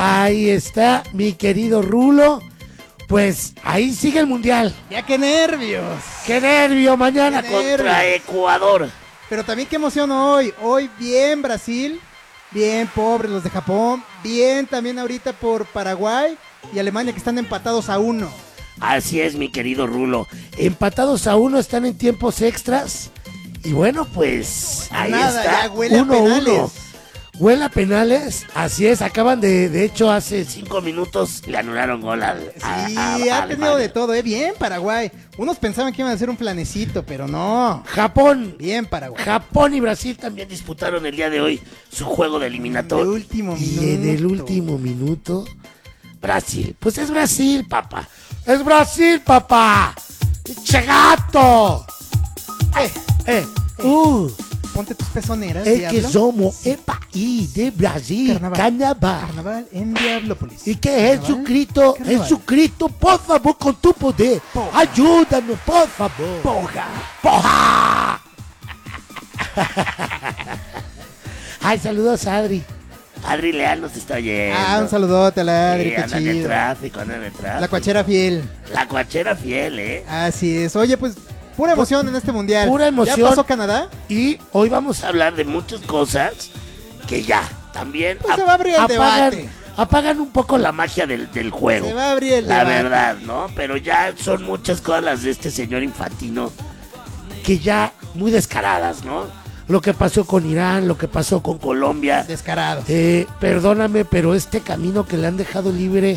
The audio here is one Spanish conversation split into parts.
Ahí está, mi querido Rulo. Pues ahí sigue el mundial. Ya qué nervios. ¡Qué nervio! Mañana Qué contra nervios. Ecuador. Pero también qué emoción hoy. Hoy bien Brasil, bien pobres los de Japón, bien también ahorita por Paraguay y Alemania que están empatados a 1. Así es, mi querido Rulo. Empatados a 1, están en tiempos extras. Y bueno, pues ahí Nada, está. ya huele a 1-1. penales. Huele a penales. Así es, acaban de hecho, hace 5 minutos le anularon gol al. Sí, ha tenido de todo, bien Paraguay. Unos pensaban que iban a hacer un planecito, pero no. Japón. Bien Paraguay. Japón y Brasil también disputaron el día de hoy su juego de eliminatorio. En el último y minuto. en el último minuto, Brasil. Pues es Brasil, papá. ¡Es Brasil, papá! ¡Che gato! Ponte tus pezoneras, Es diablo. que somos el país de Brasil, carnaval. Carnaval en Diablópolis. Y que Carnaval, Jesucristo, carnaval. Jesucristo, por favor, con tu poder, Porra. ayúdanos, por favor. ¡Porra! Ay, saludos a Adri. Adri Leal nos está oyendo. Un saludote a la Adri, Sí, qué anda en el chido. tráfico, anda en el tráfico. La cuachera fiel. La cuachera fiel, Así es. Oye, pues, pura emoción en este mundial. Pura emoción. ¿Ya pasó Canadá? Y hoy vamos a hablar de muchas cosas que ya también Pues se va a abrir el debate. apagan un poco la magia del juego. Se va a abrir el La debate. verdad, ¿no? Pero ya son muchas cosas las de este señor Infantino que ya muy descaradas, ¿no? Lo que pasó con Irán, lo que pasó con Colombia. Descarados. Perdóname, pero este camino que le han dejado libre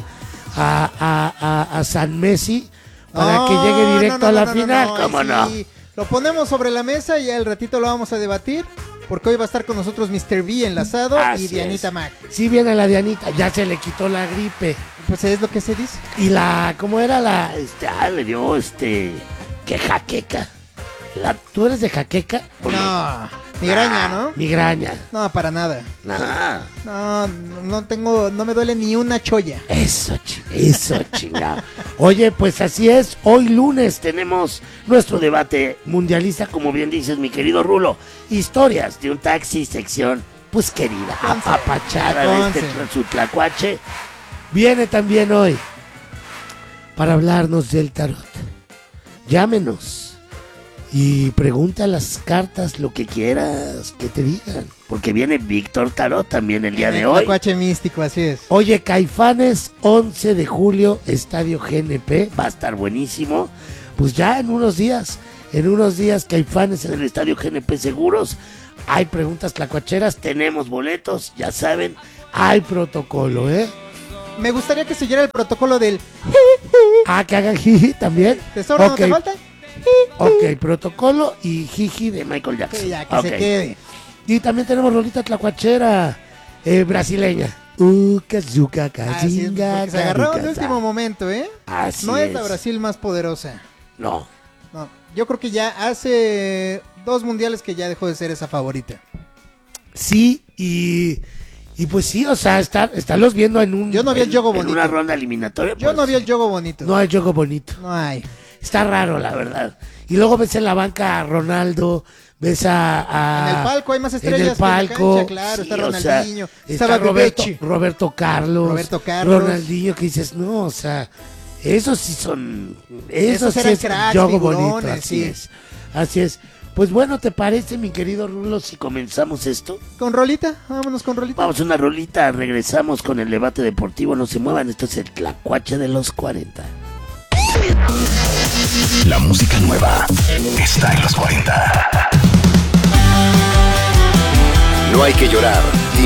a San Messi para que llegue directo a la final, ¿cómo no? Sí. Lo ponemos sobre la mesa y al ratito lo vamos a debatir. Porque hoy va a estar con nosotros Mr. B enlazado Así y Dianita es. Mac. Sí viene la Dianita, ya se le quitó la gripe. Pues es lo que se dice. Y ¿cómo era la? Le dio que jaqueca. ¿Tú eres de jaqueca? ¿O No, migraña, ¿no? Migraña. No, para nada. Nada. No me duele ni una cholla. Eso chingado. Oye, pues así es. Hoy lunes tenemos nuestro debate mundialista, como bien dices, mi querido Rulo. Historias de un taxi, sección, pues querida, Conce. apapachada de Conce. su tlacuache. Viene también hoy para hablarnos del tarot. Llámenos y pregunta a las cartas lo que quieras que te digan. Porque viene Víctor Tarot también el día de hoy. Tacuache místico, así es. Oye, Caifanes, 11 de julio, Estadio GNP, va a estar buenísimo. Pues ya en unos días, Caifanes en el Estadio GNP seguros. Hay preguntas tlacuacheras, tenemos boletos, ya saben, hay protocolo, ¿eh? Me gustaría que siguiera el protocolo del Que hagan jiji también. tesoro, ¿no Ok, te falta? ok, protocolo y jiji de Michael Jackson. Sí, ya, que Ok. se quede. Y también tenemos rolita tlacuachera brasileña. Kazuka, Así es, porque se agarraron de último momento, ¿eh? Así No es la es. Brasil más poderosa. No. No, yo creo que ya hace 2 mundiales que ya dejó de ser esa favorita. Sí, y pues sí, o sea, estarlos viendo en un... Yo no vi el juego en bonito. una ronda eliminatoria. Yo pues, no vi el juego bonito. No hay juego bonito. No hay. Está raro, la verdad. Y luego ves en la banca a Ronaldo, ves a En el palco hay más estrellas en el palco, que en la cancha, claro. sí, Está o sea, Ronaldinho, está estaba Roberto Roberto Carlos. Ronaldinho, que dices, no, o sea, esos sí son... Esos sí eran es cracks, juego figurones, bonito, así sí. es. Así es. Pues bueno, ¿te parece, mi querido Rulo, si comenzamos esto? ¿Con rolita? Vámonos con rolita. Vamos a una rolita, regresamos con el debate deportivo, no se muevan, esto es el Tlacuache de los 40. La música nueva está en los 40. No hay que llorar y